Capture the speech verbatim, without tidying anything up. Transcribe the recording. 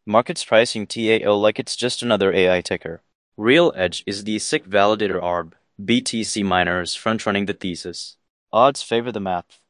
Markets pricing T A O like it's just another A I ticker. Real Edge is the S I C validator A R B. B T C miners front-running the thesis. Odds favor the math.